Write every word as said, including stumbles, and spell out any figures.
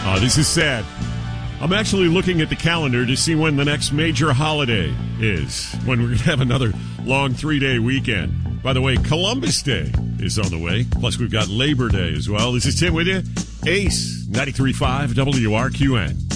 Uh, this is sad. I'm actually looking at the calendar to see when the next major holiday is, when we're going to have another long three-day weekend. By the way, Columbus Day is on the way. Plus, we've got Labor Day as well. This is Tim with you. Ace, ninety-three point five W R Q N.